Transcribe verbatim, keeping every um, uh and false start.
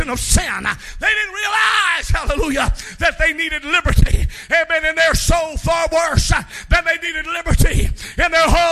of sin. They didn't realize, hallelujah, that they needed liberty. Amen. In their soul far worse than they needed liberty in their home.